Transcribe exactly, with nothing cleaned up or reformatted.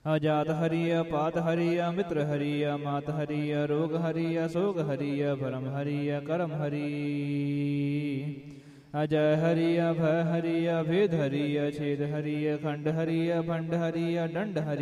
अजात हरिय पात हरिय मित्र हरिय मात हरिय रोग हरिय सोग हरिय भरम हरिय करम हरि अजय हरिय भय हरिय भेद हरिय छेद हरिय खंड हरिय भंड हरिय दंड हरि